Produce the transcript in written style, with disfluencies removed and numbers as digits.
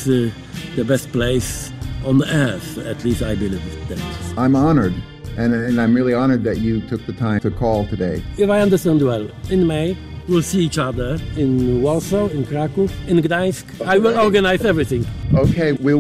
the best place on earth. At least I believe that. I'm honored, and I'm really honored that you took the time to call today. If I understand well, in May, we'll see each other in Warsaw, in Kraków, in Gdańsk. I will organize everything. Okay, we'll